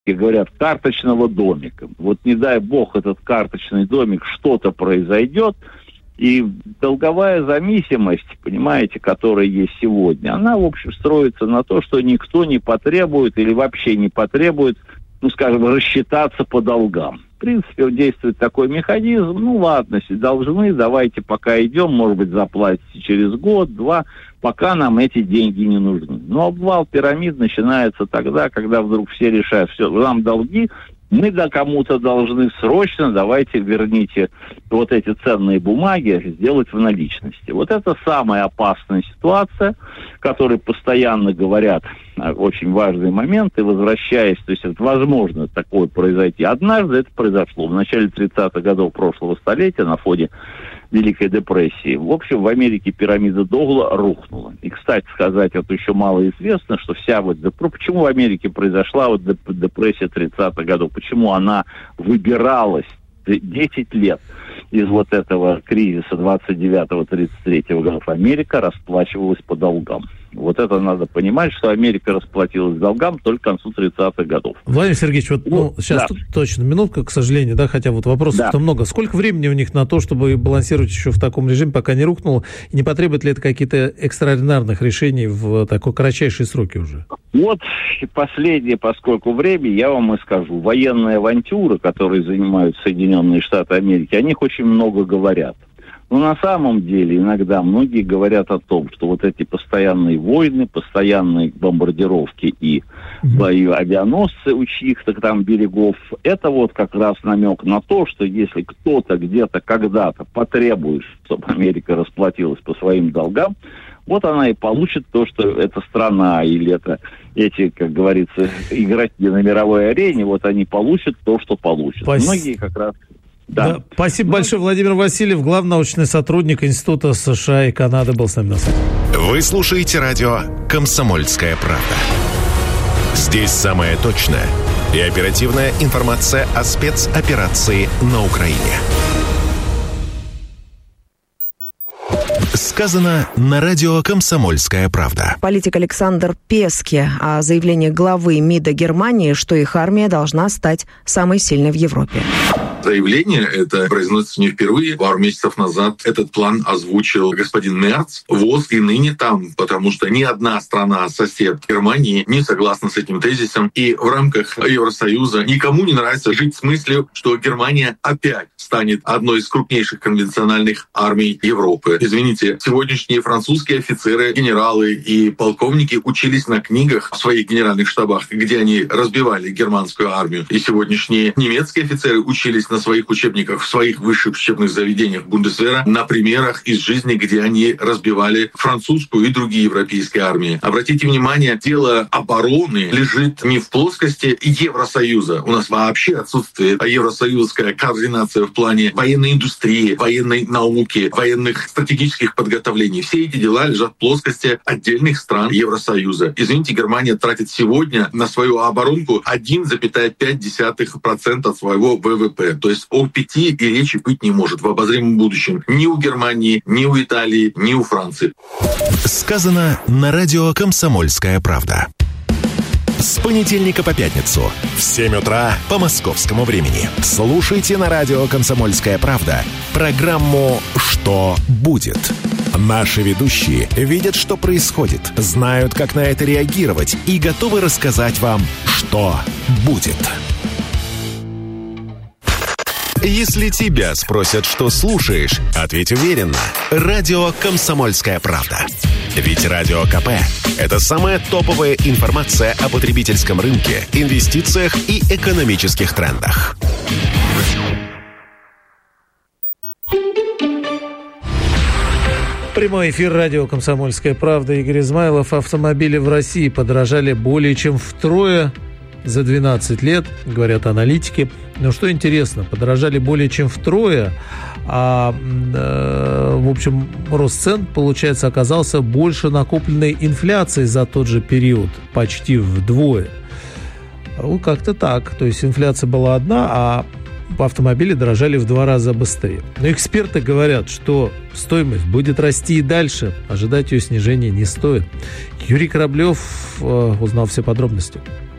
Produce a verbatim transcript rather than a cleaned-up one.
говорят, карточного домика. Вот не дай бог этот карточный домик, что-то произойдет, и долговая зависимость, понимаете, которая есть сегодня, она, в общем, строится на то, что никто не потребует или вообще не потребует, ну, скажем, рассчитаться по долгам. В принципе, действует такой механизм, ну, ладно, если должны, давайте пока идем, может быть, заплатите через год, два, пока нам эти деньги не нужны. Но обвал пирамид начинается тогда, когда вдруг все решают, все, нам долги, мы да кому-то должны срочно, давайте верните вот эти ценные бумаги, сделать в наличности. Вот это самая опасная ситуация, которой постоянно говорят очень важные моменты, возвращаясь, то есть это возможно такое произойти. Однажды это произошло в начале тридцатых годов прошлого столетия на фоне Великой депрессии. В общем, в Америке пирамида Догла рухнула. И, кстати сказать, это еще мало известно, что вся вот... Почему в Америке произошла вот депрессия тридцатых годов? Почему она выбиралась десять лет из вот этого кризиса двадцать девятого тридцать третьего годов? Америка расплачивалась по долгам. Вот это надо понимать, что Америка расплатилась долгам только к концу тридцатых годов. Владимир Сергеевич, вот ну, сейчас да. точно минутка, к сожалению, да, хотя вот вопросов-то да. много. Сколько времени у них на то, чтобы балансировать еще в таком режиме, пока не рухнуло? И не потребует ли это какие-то экстраординарных решений в такой кратчайшие сроки уже? Вот последнее, поскольку время, я вам и скажу. Военные авантюры, которые занимают Соединенные Штаты Америки, о них очень много говорят. Но на самом деле иногда многие говорят о том, что вот эти постоянные войны, постоянные бомбардировки и бои авианосцы у чьих-то там берегов, это вот как раз намек на то, что если кто-то где-то когда-то потребует, чтобы Америка расплатилась по своим долгам, вот она и получит то, что эта страна или это эти, как говорится, игроки на мировой арене, вот они получат то, что получат. Спасибо. Многие как раз... Да. Да. Спасибо ну, большое. Владимир Васильев, главный научный сотрудник Института США и Канады, был с нами на связи. Вы слушаете радио «Комсомольская правда». Здесь самая точная и оперативная информация о спецоперации на Украине. Сказано на радио «Комсомольская правда». Политик Александр Пески о заявлении главы МИДа Германии, что их армия должна стать самой сильной в Европе. Заявление это произносится не впервые. Пару месяцев назад этот план озвучил господин Мерц. ВОЗ и ныне там, потому что ни одна страна-сосед Германии не согласна с этим тезисом. И в рамках Евросоюза никому не нравится жить с мыслью, что Германия опять станет одной из крупнейших конвенциональных армий Европы. Извините, сегодняшние французские офицеры, генералы и полковники учились на книгах в своих генеральных штабах, где они разбивали германскую армию. И сегодняшние немецкие офицеры учились на своих учебниках, в своих высших учебных заведениях Бундесвера на примерах из жизни, где они разбивали французскую и другие европейские армии. Обратите внимание, дело обороны лежит не в плоскости Евросоюза. У нас вообще отсутствует евросоюзская координация в плане военной индустрии, военной науки, военных стратегических подготовлений. Все эти дела лежат в плоскости отдельных стран Евросоюза. Извините, Германия тратит сегодня на свою оборонку один целых пять десятых процента от своего ВВП. То есть о пяти и речи быть не может в обозримом будущем ни у Германии, ни у Италии, ни у Франции. Сказано на радио «Комсомольская правда». С понедельника по пятницу в семь утра по московскому времени. Слушайте на радио «Комсомольская правда» программу «Что будет?». Наши ведущие видят, что происходит, знают, как на это реагировать и готовы рассказать вам, что будет. Если тебя спросят, что слушаешь, ответь уверенно. Радио «Комсомольская правда». Ведь Радио КП – это самая топовая информация о потребительском рынке, инвестициях и экономических трендах. Прямой эфир радио «Комсомольская правда». Игорь Измайлов. Автомобили в России подорожали более чем втрое за двенадцать лет, говорят аналитики. Но что интересно, подорожали более чем втрое, а, э, в общем, рост цен, получается, оказался больше накопленной инфляции за тот же период, почти вдвое. Ну, как-то так. То есть инфляция была одна, а автомобили дорожали в два раза быстрее. Но эксперты говорят, что стоимость будет расти и дальше. Ожидать ее снижения не стоит. Юрий Кораблев э, узнал все подробности.